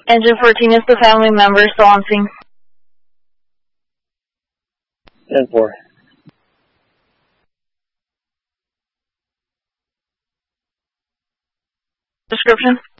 Engine 14 is the family member still on scene. 10-4. Description?